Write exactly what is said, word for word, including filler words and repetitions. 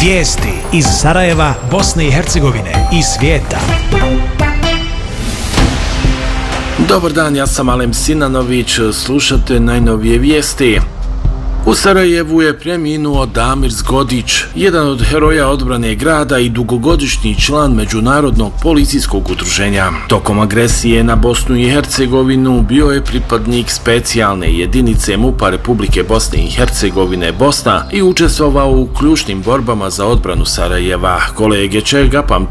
Vijesti iz Sarajeva, Bosne i Hercegovine i svijeta. Dobar dan, ja sam Alem Sinanović, slušate najnovije vijesti. U Sarajevu je preminuo Damir Zgodić, jedan od heroja odbrane grada i dugogodišnji član Međunarodnog policijskog udruženja. Tokom agresije na Bosnu i Hercegovinu bio je pripadnik specijalne jedinice MUP-a Republike Bosne i Hercegovine Bosna i učestvovao u ključnim borbama za odbranu Sarajeva. Kolege će ga pamtiti